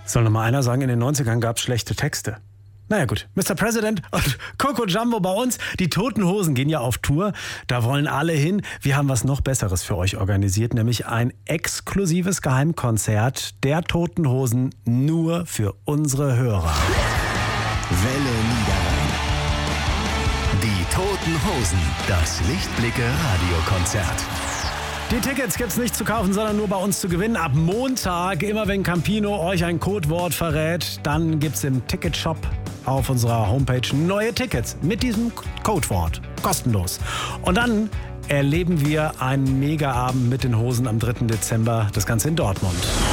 Soll noch mal einer sagen, in den 90ern gab es schlechte Texte. Naja gut, Mr. President und Coco Jumbo bei uns. Die Toten Hosen gehen ja auf Tour. Da wollen alle hin. Wir haben was noch Besseres für euch organisiert, nämlich ein exklusives Geheimkonzert der Toten Hosen nur für unsere Hörer. Welle Niederrhein. Die Toten Hosen. Das Lichtblicke Radiokonzert. Die Tickets gibt's nicht zu kaufen, sondern nur bei uns zu gewinnen. Ab Montag, immer wenn Campino euch ein Codewort verrät, dann gibt's im Ticketshop auf unserer Homepage neue Tickets mit diesem Codewort. Kostenlos. Und dann erleben wir einen Mega-Abend mit den Hosen am 3. Dezember. Das Ganze in Dortmund.